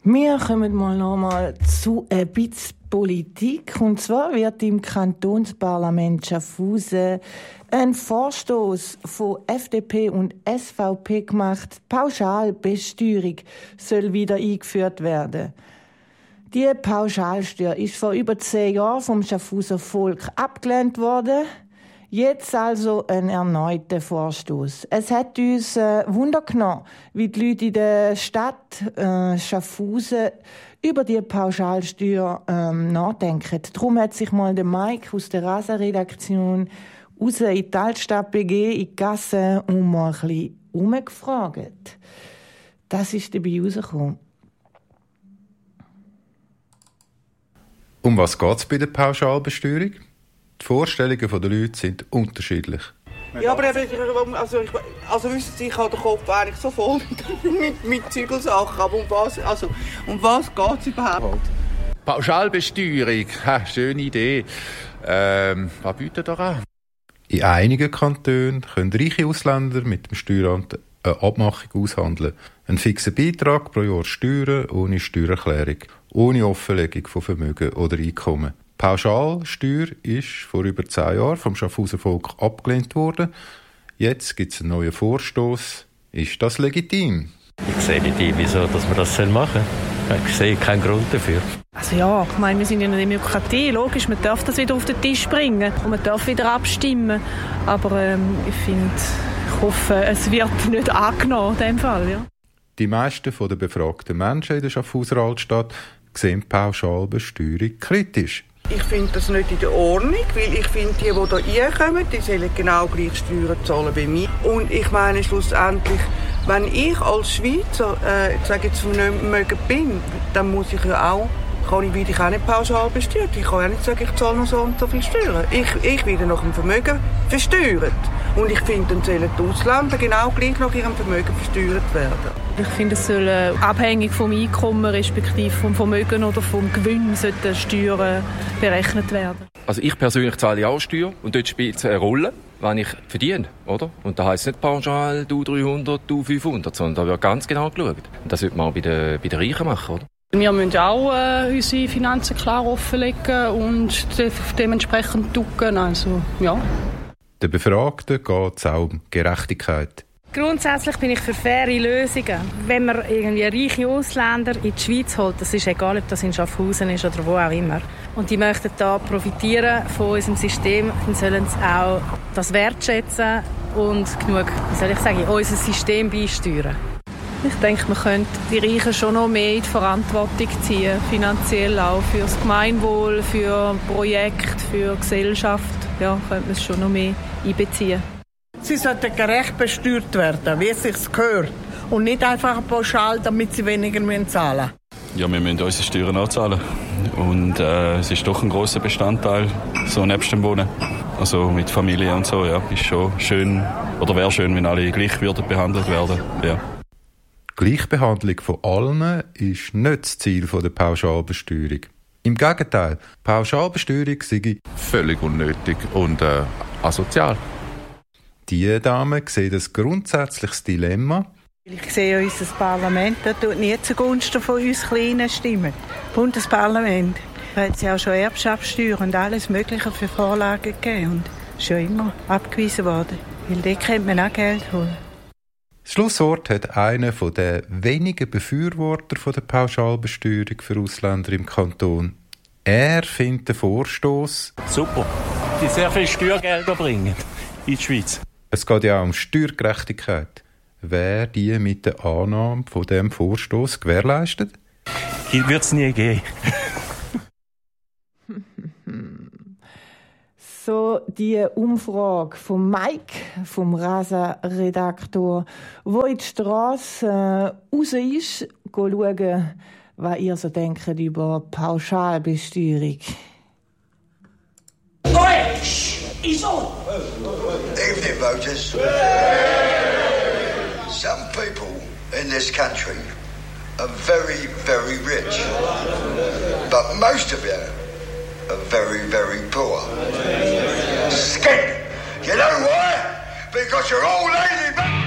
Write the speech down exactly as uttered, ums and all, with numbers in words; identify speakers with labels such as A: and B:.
A: Wir kommen mal noch mal zu ein bisschen Politik. Und zwar wird im Kantonsparlament Schaffhausen ein Vorstoß von F D P und S V P gemacht. Die Pauschalbesteuerung soll wieder eingeführt werden. Die Pauschalsteuer ist vor über zehn Jahren vom Schaffhauser Volk abgelehnt worden. Jetzt also ein erneuter Vorstoß. Es hat uns äh, Wunder genommen, wie die Leute in der Stadt äh, Schaffhausen über die Pauschalsteuer ähm, nachdenken. Darum hat sich mal der Mike aus der Rasa-Redaktion raus in die Altstadt begeben, in die Gasse und mal ein bisschen umgefragt. Das ist dabei rausgekommen.
B: Um was geht es bei der Pauschalbesteuerung? Die Vorstellungen der Leute sind unterschiedlich.
C: Ja, aber also, ich, also wissen Sie, ich habe den Kopf eigentlich so voll mit, mit Zügelsachen. Aber um was, also, um was geht es überhaupt?
D: Pauschalbesteuerung, ha, schöne Idee. Ähm, was bietet ihr an?
B: In einigen Kantonen können reiche Ausländer mit dem Steueramt eine Abmachung aushandeln. Ein fixer Beitrag pro Jahr Steuern ohne Steuererklärung, ohne Offenlegung von Vermögen oder Einkommen. Die Pauschalsteuer ist vor über zehn Jahren vom Schaffhauser Volk abgelehnt worden. Jetzt gibt es einen neuen Vorstoß. Ist das legitim?
E: Ich sehe nicht ein, wieso dass man das machen soll. Ich sehe keinen Grund dafür.
F: Also ja, ich meine, wir sind in einer Demokratie. Logisch, man darf das wieder auf den Tisch bringen und man darf wieder abstimmen. Aber ähm, ich finde, ich hoffe, es wird nicht angenommen in diesem Fall. Ja.
B: Die meisten der befragten Menschen in der Schaffhauser Altstadt sehen die Pauschalbesteuerung kritisch.
C: Ich finde das nicht in der Ordnung, weil ich finde, die, die hier reinkommen, die sollen genau gleich Steuern zahlen wie mir. Und ich meine schlussendlich, wenn ich als Schweizer, äh, ich sage jetzt nicht mögen bin, dann muss ich ja auch, kann ich, werde ich auch nicht pauschal besteuert. Ich kann ja nicht sagen, ich zahle noch so und so viel Steuern. Ich, ich werde nach dem Vermögen versteuert. Und ich finde, dann sollen die Ausländer genau gleich nach ihrem Vermögen versteuert werden.
F: Ich finde, es soll äh, abhängig vom Einkommen, respektive vom Vermögen oder vom Gewinn, sollten Steuern berechnet werden.
G: Also ich persönlich zahle auch Steuer und dort spielt es eine Rolle, wenn ich verdiene, oder? Und da heisst es nicht pauschal, du dreihundert, du fünfhundert, sondern da wird ganz genau geschaut. Und das sollte man auch bei den, bei den Reichen machen, oder?
F: Wir müssen auch äh, unsere Finanzen klar offenlegen und de- dementsprechend ducken, also ja.
B: Den Befragten geht es auch um Gerechtigkeit.
H: Grundsätzlich bin ich für faire Lösungen. Wenn man irgendwie reiche Ausländer in die Schweiz holt, das ist egal, ob das in Schaffhausen ist oder wo auch immer, und die möchten da profitieren von unserem System, dann sollen sie auch das wertschätzen und genug, wie soll ich sagen, unser System beisteuern.
F: Ich denke, man könnte die Reichen schon noch mehr in die Verantwortung ziehen, finanziell auch für das Gemeinwohl, für Projekte, für Gesellschaft. Ja, könnte man es schon noch mehr einbeziehen.
C: Sie sollten gerecht besteuert werden, wie es sich gehört. Und nicht einfach pauschal, damit sie weniger zahlen müssen.
I: Ja, wir müssen unsere Steuern auch zahlen. Und äh, es ist doch ein grosser Bestandteil, so nebst dem Wohnen. Also mit Familie und so, ja. Ist schon schön, oder wäre schön, wenn alle gleich würden behandelt werden. Ja.
B: Gleichbehandlung von allen ist nicht das Ziel der Pauschalbesteuerung. Im Gegenteil, Pauschalbesteuerung sei
D: Völlig unnötig und äh, asozial.
B: Die Dame sieht ein grundsätzliches Dilemma.
J: Ich sehe unser Parlament, das tut nie zugunsten von uns Kleinen stimmen. Bundesparlament. Da hat es ja auch schon Erbschaftssteuer und alles Mögliche für Vorlagen gegeben und schon immer abgewiesen worden. Weil dort könnte man auch Geld holen.
B: Das Schlusswort hat einer der wenigen Befürworter der Pauschalbesteuerung für Ausländer im Kanton. Er findet den Vorstoß
E: Super, die sehr viel Steuergelder bringen in die Schweiz.
B: Es geht ja auch um Steuergerechtigkeit. Wer die mit der Annahme von diesem Vorstoß gewährleistet?
E: Hier wird es nie gehen.
A: So die Umfrage von Mike, vom Rasa-Redaktor, wo in die Strasse äh, raus ist, schauen, was ihr so denkt über Pauschalbesteuerung.
K: Deutsch is on.
L: Evening, voters. Some people in this country are very, very rich, but most of you are very, very poor. Skin. You know why? Because you're all lazy.